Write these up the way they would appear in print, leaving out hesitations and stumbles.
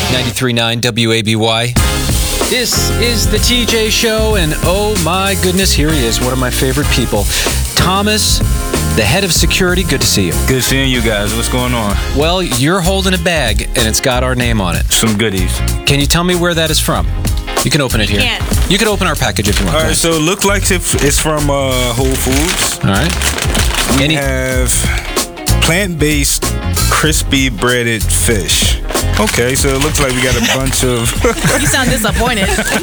93.9 WABY. This is the TJ Show, and oh my goodness, here he is, one of my favorite people. Thomas, the head of security, good to see you. Good seeing you guys. What's going on? Well, you're holding a bag, and it's got our name on it. Some goodies. Can you tell me where that is from? You can open it here. Can't. You can open our package if you want. All right, so it looks like it's from Whole Foods. All right. We have plant-based crispy breaded fish. Okay, so it looks like we got a bunch of... You sound disappointed.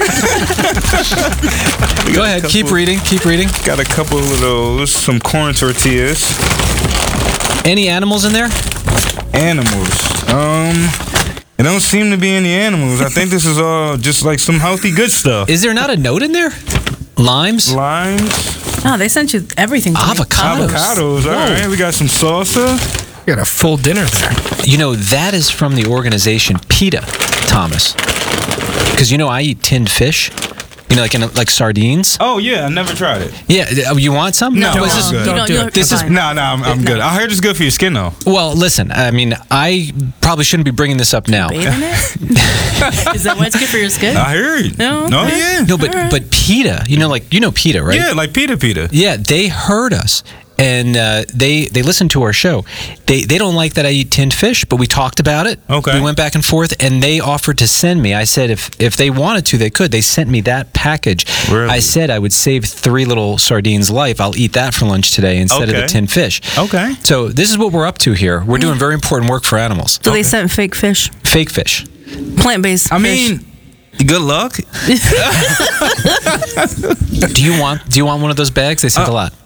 Go ahead, keep reading. Got a couple of those, some corn tortillas. Any animals in there? Animals. It don't seem to be any animals. I think this is all just like some healthy good stuff. Is there not a note in there? Limes? Limes. Oh, they sent you everything. Avocados. All right, we got some salsa. You got a full dinner there. You know, that is from the organization PETA, Thomas. Because, you know, I eat tinned fish. You know, like sardines. Oh, yeah, I never tried it. Yeah, you want some? No, Is I'm this- good. Don't do it. This is I'm good. I heard it's good for your skin, though. Well, listen, I mean, I probably shouldn't be bringing this up now. Bathe in it? Is that why it's good for your skin? I heard. No? No, yeah. No, but PETA, you know PETA, right? Yeah, like PETA. Yeah, they heard us. And they listened to our show. They don't like that I eat tinned fish, but we talked about it. Okay. We went back and forth, and they offered to send me. I said if they wanted to, they could. They sent me that package. Really? I said I would save 3 little sardines life. I'll eat that for lunch today instead of the Okay. tinned fish. Okay. So this is what we're up to here. We're doing very important work for animals. So they sent fake fish. Fake fish. Plant-based I fish. mean, good luck. Do you want one of those bags? They sent a lot.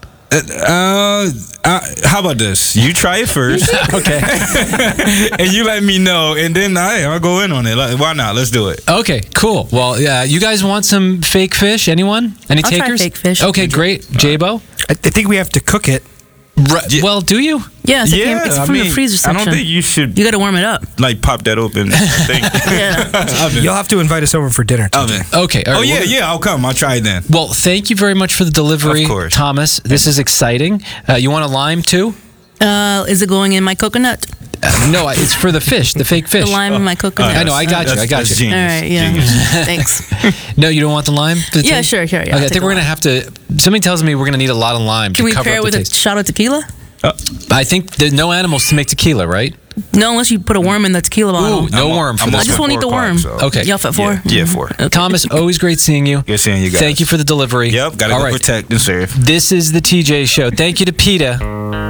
How about this? You try it first. Okay. And you let me know, and then I'll go in on it. Like, why not? Let's do it. Okay, cool. Well, yeah, you guys want some fake fish? Anyone? Any I'll try takers? fake fish. Okay, great. J-Bo? I think we have to cook it. Yeah. Well, do you? Yeah, it's from the freezer section. I don't think you should You got to warm it up. like pop that open thing. Yeah. Oven. You'll have to invite us over for dinner. Too. Oven. Okay. All right, Oh yeah, I'll come. I'll try it then. Well, thank you very much for the delivery, Of course. Thomas. This is exciting. You want a lime too? Is it going in my coconut? No, it's for the fish, the fake fish. The lime in my coconut? I know, I got you. That's All genius. All right, yeah. Genius. Thanks. No, you don't want the lime? The Yeah, thing? sure, yeah. Okay, I'll I take think we're the going to have to... Something tells me we're going to need a lot of lime Can to we cover pair up it the with a taste. shot of tequila? I think no animals to make tequila, right? No, unless you put a worm in the tequila bottle. Ooh, no worm for I'm this I just one. won't eat the 4 worm. o'clock, so- Okay. You off at 4? Yeah, 4. Thomas, always great seeing you. Good seeing you guys. Thank you for the delivery. Yep, gotta All go right. protect and serve. This is the TJ Show. Thank you to PETA.